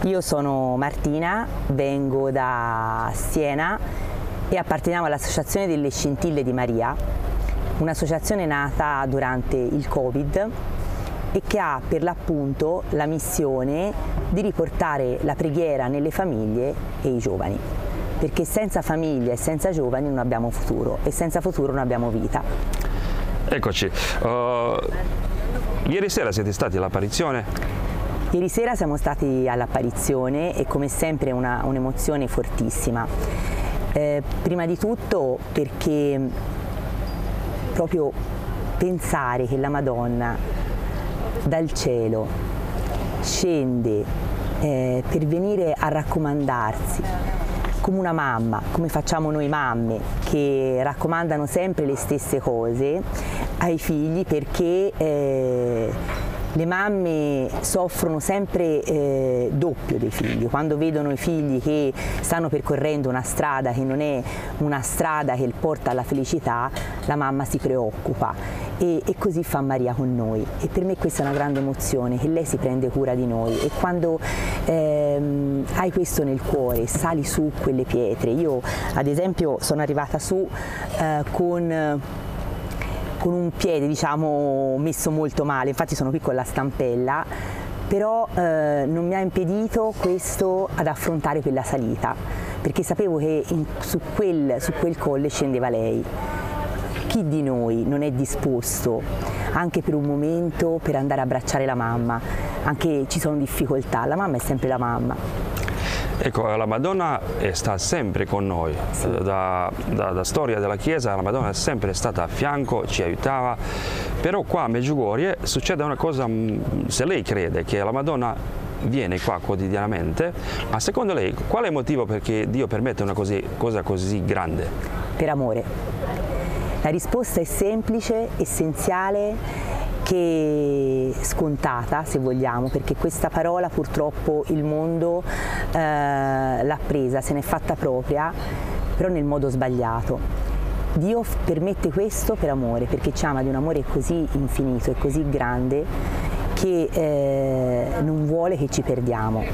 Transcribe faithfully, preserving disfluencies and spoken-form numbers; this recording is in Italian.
Io sono Martina, vengo da Siena e apparteniamo all'Associazione delle Scintille di Maria, un'associazione nata durante il Covid e che ha per l'appunto la missione di riportare la preghiera nelle famiglie e i giovani, perché senza famiglie e senza giovani non abbiamo futuro e senza futuro non abbiamo vita. Eccoci, uh, ieri sera siete stati all'apparizione? Ieri sera siamo stati all'apparizione e come sempre una, un'emozione fortissima. Eh, prima di tutto perché proprio pensare che la Madonna dal cielo scende eh, per venire a raccomandarsi come una mamma, come facciamo noi mamme, che raccomandano sempre le stesse cose ai figli perché eh, le mamme soffrono sempre eh, doppio dei figli, quando vedono i figli che stanno percorrendo una strada che non è una strada che porta alla felicità, la mamma si preoccupa e, e così fa Maria con noi e per me questa è una grande emozione, che lei si prende cura di noi e quando ehm, hai questo nel cuore, sali su quelle pietre. Io ad esempio sono arrivata su eh, con... con un piede diciamo messo molto male, infatti sono qui con la stampella, però eh, non mi ha impedito questo ad affrontare quella salita, perché sapevo che in, su, quel, su quel colle scendeva lei. Chi di noi non è disposto anche per un momento per andare a abbracciare la mamma, anche ci sono difficoltà, la mamma è sempre la mamma. Ecco, la Madonna sta sempre con noi, sì. da, da, da storia della Chiesa la Madonna è sempre stata a fianco, ci aiutava, però qua a Medjugorje succede una cosa, se lei crede che la Madonna viene qua quotidianamente, ma secondo lei qual è il motivo perché Dio permette una così, cosa così grande? Per amore. La risposta è semplice, essenziale, che scontata se vogliamo, perché questa parola purtroppo il mondo eh, l'ha presa, se n'è fatta propria, però nel modo sbagliato. Dio permette questo per amore, perché ci ama di un amore così infinito e così grande che eh, non vuole che ci perdiamo.